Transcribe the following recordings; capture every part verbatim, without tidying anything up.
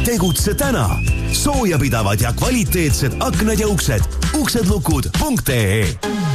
Tegutse täna. Soojapidavad ja kvaliteetsed aknad ja uksed. uksedlukud punkt ee.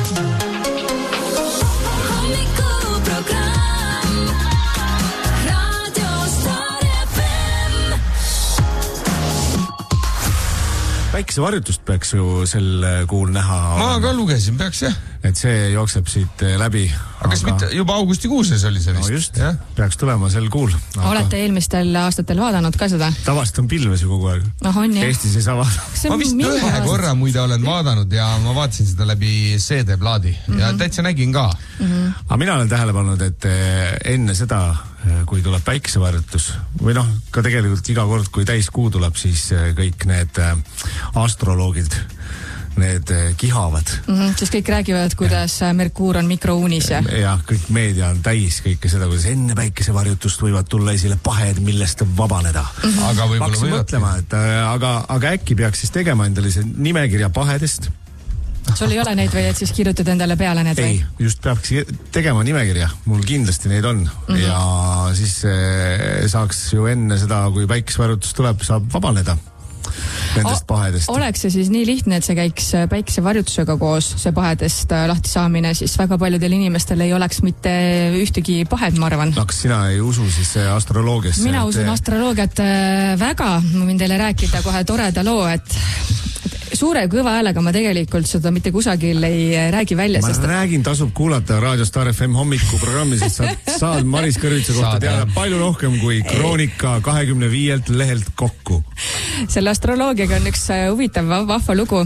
Päikesevarjutust peaks ju sel kuul näha. Ma ka lugesin, peaks jah. Et see jookseb siit läbi. Aga kas mitte juba augustikuuses oli see vist? No just, ja? Peaks tulema sel kuul. Aga... Olete eelmistel aastatel vaadanud ka seda? Tavaliselt on pilves ju kogu aeg. No, on, Eestis ei saa vaadata. Ma vist ühe aastat. korra muide olen vaadanud ja ma vaatasin seda läbi C D-plaadi mm -hmm. ja täitsa nägin ka. Mm -hmm. Aga mina olen tähele pannud, et enne seda, kui tuleb päikesevarjutus või noh, ka tegelikult iga kord, kui täiskuu tuleb, siis kõik need astroloogid need kihavad. Mm-hmm, siis kõik räägivad, kuidas ja. Merkuur on mikrouunis ja... Ja kõik meedia on täis kõike seda, kuidas enne päikesevarjutust võivad tulla esile pahed, millest vabaneda. Mm-hmm. Aga võib-olla võivad... mõtlema, et aga, aga äkki peaks siis tegema endale see nimekirja pahedest. Sul ei ole neid või, et siis kirjutad endale peale need või? Ei, just peaks tegema nimekirja. Mul kindlasti neid on. Mm-hmm. Ja siis eh, saaks ju enne seda, kui päikesevarjutus tuleb, saab vabaneda nendest pahedest. Oleks see siis nii lihtne, et see käiks päikesevarjutusega koos, see pahedest lahti saamine, siis väga paljudel inimestel ei oleks mitte ühtegi pahed, ma arvan. No, kas sina ei usu siis astroloogiasse? Mina usun et... astroloogiat väga. Ma võin teile rääkida kohe toreda loo, et suure kõva häälega ma tegelikult seda mitte kusagil ei räägi välja. Ma sest... räägin, tasub kuulata Raadio Star F M hommikuprogrammi, sest saad, saad Maris Kõrvitsa kohta teada palju rohkem kui Kroonika kahekümne viielt lehelt kokku. Selle astroloogiaga on üks huvitav vahva lugu.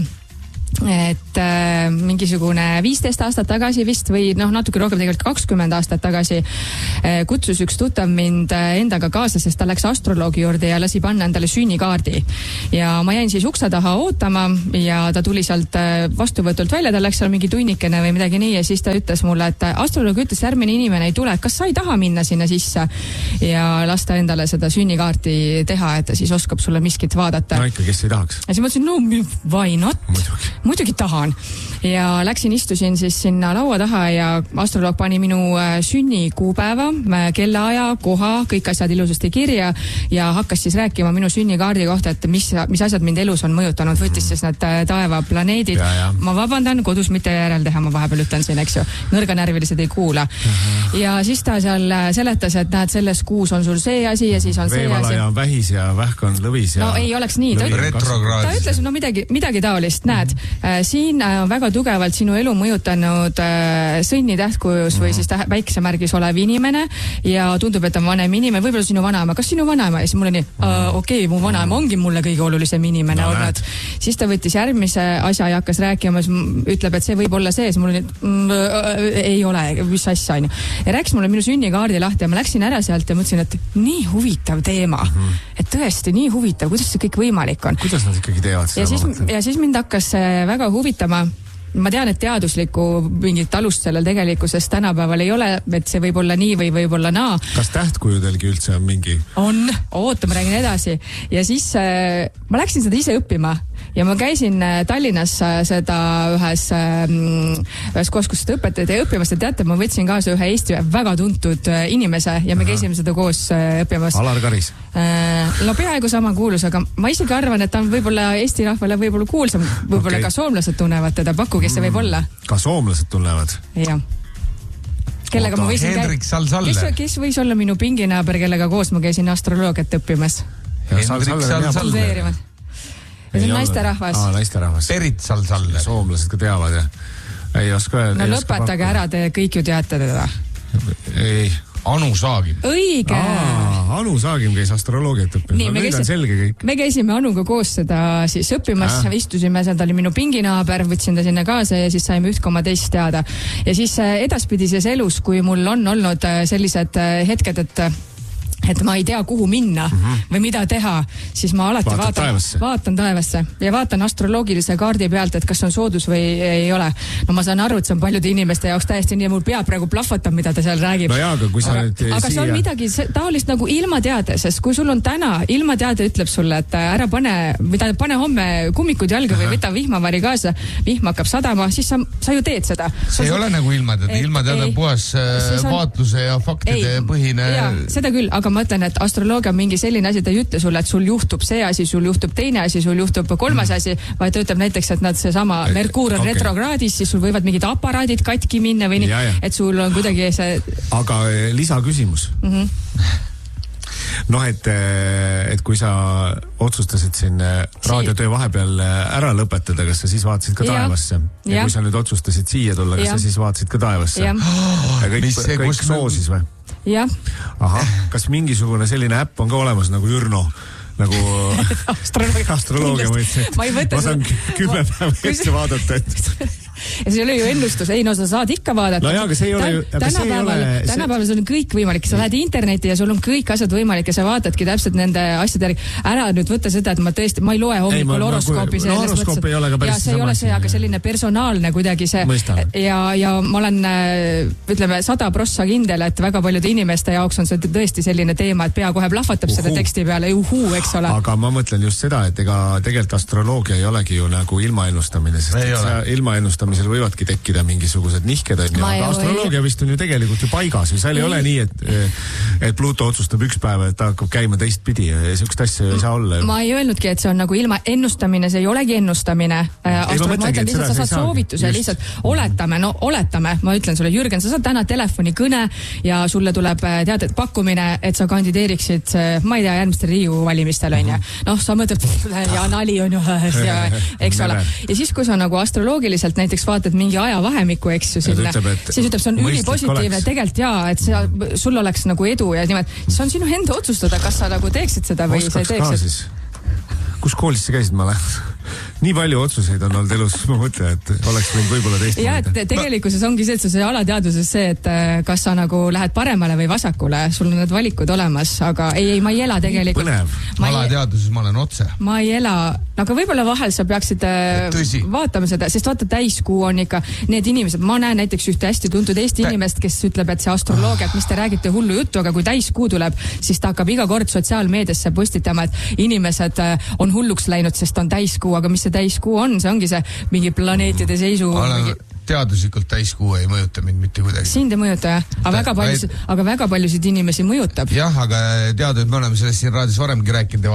Et äh, mingisugune viisteist aastat tagasi vist või noh, natuke rohkem tegelikult kakskümmend aastat tagasi äh, kutsus üks tuttav mind endaga kaasa, sest ta läks astroloogi juurde ja lasi panna endale sünnikaardi. Ja ma jäin siis ukse taha ootama ja ta tuli sealt vastuvõtult välja, ta läks seal mingi tunnikene või midagi nii ja siis ta ütles mulle, et astroloog ütles, järgmine inimene ei tule, kas sa ei taha minna sinna sisse ja lasta endale seda sünnikaarti teha, et ta siis oskab sulle miskit vaadata. No ikka, kes ei tahaks? Ja siis ma ütlesin, no why not? Muidugi. Muidugi tahan. Ja läksin, istusin siis sinna laua taha ja astroloog pani minu sünnikuupäeva, kellaaja, koha, kõik asjad ilusasti kirja ja hakkas siis rääkima minu sünnikaardi kohta, et mis, mis asjad mind elus on mõjutanud. Võttis siis need taevaplaneedid. Ja, ja. Ma vabandan, kodus mitte järel teha, ma vahepeal ütlen siin, eks ju. Nõrganärvilised ei kuula. Uh-huh. Ja siis ta seal seletas, et näed, selles kuus on sul see asi ja siis on see asi. Veevalaja on vähis ja vähk on lõvis. Ja no ei oleks nii. Ta, ta ütles, no midagi, midagi taolist, näed. Uh-huh. Siin on väga tugevalt sinu elu mõjutanud uh, sõnnitähtkujus uh-huh. või siis täh- väiksemärgis olev inimene ja tundub, et on vanem inimene, võib-olla sinu vanaema. Kas sinu vanaema? Ja siis mul oli nii, uh, okei, okay, mu vanaema ongi mulle kõige olulisem inimene no, olnud. Siis ta võttis järgmise asja ja hakkas rääkima, ütleb, et see võib olla see, siis mul oli mm, äh, ei ole, mis asja on. Ja rääkis mulle minu sünnikaardi lahti ja ma läksin ära sealt ja mõtlesin, et nii huvitav teema. Uh-huh. Et tõesti nii huvitav, kuidas see kõik võimalik on. Kuidas nad ikkagi teevad seda? Ja siis, ja siis mind hakkas väga huvitama. Ma tean, et teaduslikku mingit alust sellel tegelikkusest tänapäeval ei ole, et see võib olla nii või võib olla naa. Kas tähtkujudelgi üldse on mingi? On, oota, ma räägin edasi. Ja siis äh, ma läksin seda ise õppima ja ma käisin äh, Tallinnas äh, seda ühes, äh, ühes kohas, kus seda õpetajad ja õppimas, te teate, ma võtsin kaasa ühe Eesti väga tuntud äh, inimese ja me Aha. käisime seda koos äh, õppimas. Alar Karis? Äh, no peaaegu sama kuulus, aga ma isegi arvan, et ta on võib-olla Eesti rahvale võib-olla kuulsam, võib-olla okay. ka soomlased tunnevad teda, pakku, kes see võib olla. Ka soomlased tunnevad? Jah. Kellega Oota, ma võisin Hendrik Sal-Salle. Kes, kes võis olla minu pinginaaber, kellega koos ma käisin astroloogiat õppimas? Hendrik Sal-Salle. Ja see on naisterahvas. Aa, naisterahvas. Perit Sal-Salle. Soomlased ka teavad ja ei oska öelda. No lõpetage ära, te kõik ju teate teda. Ei. Anu Saagim. Õige. Aa, Anu Saagim käis astroloogiat õppimas. Nii, me, käisin, selge kõik. me käisime Anuga koos seda siis õppimas, äh. istusime, seal ta oli minu pinginaaber, võtsin ta sinna kaasa ja siis saime üht koma teist teada. Ja siis edaspidises elus, kui mul on olnud sellised hetked, et et ma ei tea, kuhu minna mm-hmm. või mida teha, siis ma alati vaatan vaatan taevasse. vaatan taevasse ja vaatan astroloogilise kaardi pealt, et kas on soodus või ei ole. No ma saan aru, et see on paljude inimeste jaoks täiesti nii, mul pea praegu plahvatab, mida ta seal räägib. No jaa, aga kui sa aga, nüüd aga siia... see on midagi taolist nagu ilma teade, sest kui sul on täna ilma teade ütleb sulle, et ära pane, mida pane homme kummikud jalga või võta vihmavari kaasa, vihm hakkab sadama, siis sa, sa ju teed seda. See ei sa... ole nagu ilma teade, ilma teade puhas on... vaatluse ja faktide ei, põhine. Jaa, seda küll, aga ma ütlen, et astroloogia on mingi selline asi, ta ei ütle sulle, et sul juhtub see asi, sul juhtub teine asi, sul juhtub kolmas mm. asi, vaid ta ütleb näiteks, et nad seesama Merkuur on okay. retrokraadis, siis sul võivad mingid aparaadid katki minna või nii, et sul on kuidagi see... Aga lisaküsimus. Mm-hmm. Noh, et, et kui sa otsustasid siin raadiotöö vahepeal ära lõpetada, kas sa siis vaatasid ka ja. taevasse? Ja, ja kui sa nüüd otsustasid siia tulla, kas ja. sa siis vaatasid ka taevasse? Ja, ja kõik, see, kõik soosis või? Jah. Ahah, kas mingisugune selline äpp on ka olemas nagu Jürno? Nagu astroloogia, astroloogia mõtlesin, et ma, ma saan kümme päeva ette vaadata, et... Ja see ei ole ju ennustus, ei no sa saad ikka vaadata. No jaa, aga see ei ole ju... Tänapäeval, tänapäeval sul on kõik võimalik, sa lähed interneti ja sul on kõik asjad võimalik ja sa vaatadki täpselt nende asjade järgi. Ära nüüd võtta seda, et ma tõesti, ma ei loe hommikul horoskoopi. No horoskoop ei ole ka päris ja see ei ole see, aga selline personaalne kuidagi see. Mõistan. Ja, ja ma olen, ütleme, sada prossa kindel, et väga paljude inimeste jaoks on see tõesti selline teema, et pea kohe plahvatab uhu. Selle teksti peale, uhuu, eks ole. Aga ma mõtlen just seda, et ega tegelikult astroloogia ei olegi ju nagu ilma ennustamine, sest et see ilma ennustamine võivadki tekkida mingisugused nihked, aga astroloogia vist on ju tegelikult ju paigas või seal ei, ei ole nii, et, et Pluto otsustab üks päev, et ta hakkab käima teistpidi ja sihukest asja ei saa olla. Ma ei öelnudki, et see on nagu ilma ennustamine, see ei olegi ennustamine. Ei, ma mõtlengi, et seda sa saad soovituse, lihtsalt oletame, no oletame, ma ütlen sulle, Jürgen, sa saad täna telefonikõne ja sulle tuleb tead, et pakkumine, et sa kandideeriksid, ma ei tea, järgmistel Riigikogu valimistel on ja noh, sa mõtled, ja nali on ju, ja, eks ole. Ja siis, kui sa nagu astroloogiliselt näiteks vaatad mingi ajavahemikku, eks ju sinna, siis ütleb, see on ülipositiivne tegelikult jaa, et see, sul oleks nagu edu ja niimoodi, see on sinu enda otsustada, kas sa nagu teeksid seda või oskaks sa ei teeks. Kus koolis sa käisid, ma lähen? Nii palju otsuseid on olnud elus, ma mõtlen, et oleks võinud võib-olla teist ja, et tegelikkuses ongi see, et see alateadvuses see, et kas sa nagu lähed paremale või vasakule, sul on need valikud olemas, aga ei, ei, ma ei ela tegelikult. Põnev. Alateadvuses ma olen otse. Ma ei ela, aga võib-olla vahel sa peaksid Tõsi. vaatama seda, sest vaata täiskuu on ikka need inimesed, ma näen näiteks ühte hästi tuntud Eesti Tä... inimest, kes ütleb, et see astroloogia, et mis te räägite hullu juttu, aga kui täiskuu tuleb, siis ta hakkab iga kord sotsiaalmeediasse postitama, et inimesed on hulluks läinud, sest on täiskuu, aga mis see täiskuu on, see ongi see mingi planeetide seisu mingi... teaduslikult täiskuu ei mõjuta mind mitte kuidagi. Sind ei mõjuta, jah? Aga väga paljusid, aga väga paljusid inimesi mõjutab. Jah, aga teadud, me oleme sellest siin raadios varemgi rääkinud ja